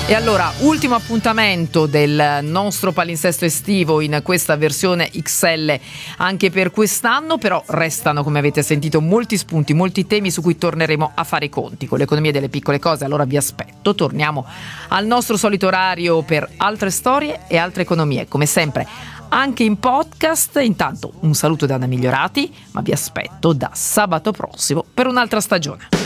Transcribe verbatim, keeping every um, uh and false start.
E allora, ultimo appuntamento del nostro palinsesto estivo in questa versione X L anche per quest'anno, però restano, come avete sentito, molti spunti, molti temi su cui torneremo a fare i conti con l'economia delle piccole cose. Allora vi aspetto, torniamo al nostro solito orario per altre storie e altre economie, come sempre anche in podcast. Intanto un saluto da Anna Migliorati, ma vi aspetto da sabato prossimo per un'altra stagione.